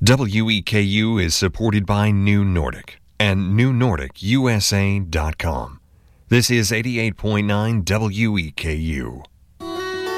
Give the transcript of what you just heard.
WEKU is supported by New Nordic and NewNordicUSA.com. This is 88.9 WEKU.